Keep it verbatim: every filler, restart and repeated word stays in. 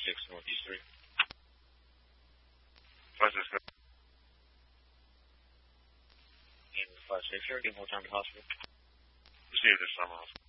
six Northeast three. five six. And five six, sir. Give more time to hospital. Received this time off.